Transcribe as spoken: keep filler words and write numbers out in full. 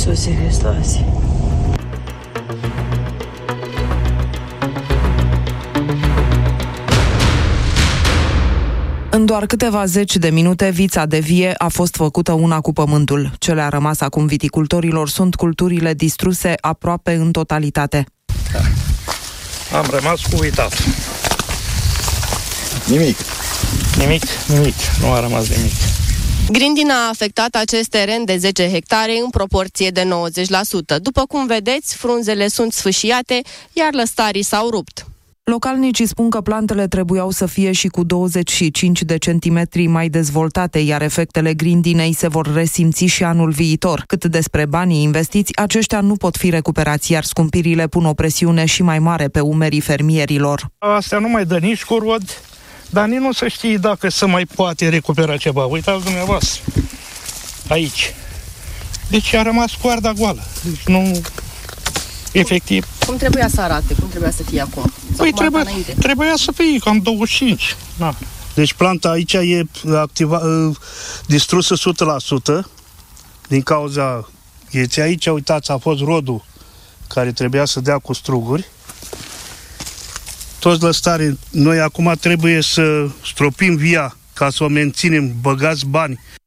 Iisuse Hristoase. În doar câteva zeci de minute, vița de vie a fost făcută una cu pământul. Ce le-a rămas acum viticultorilor sunt culturile distruse aproape în totalitate. Da. Am rămas cu uitat. Nimic. Nimic, nimic. Nu a rămas nimic. Grindina a afectat acest teren de zece hectare în proporție de nouăzeci la sută. După cum vedeți, frunzele sunt sfâșiate, iar lăstarii s-au rupt. Localnicii spun că plantele trebuiau să fie și cu douăzeci și cinci de centimetri mai dezvoltate, iar efectele grindinei se vor resimți și anul viitor. Cât despre banii investiți, aceștia nu pot fi recuperați, iar scumpirile pun o presiune și mai mare pe umerii fermierilor. Astea nu mai dă nici cu rod, dar nici nu se știe dacă se mai poate recupera ceva. Uitați dumneavoastră, aici. Deci a rămas coarda goală. Deci nu... Efectiv. Cum trebuia să arate? Cum trebuia să fie acum? Păi trebuia, trebuia să fie cam douăzeci și cinci. Da. Deci planta aici e activa, distrusă o sută la sută din cauza gheții. Aici, uitați, a fost rodul care trebuia să dea cu struguri. Toți lăstarii, noi acum trebuie să stropim via ca să o menținem, băgați bani.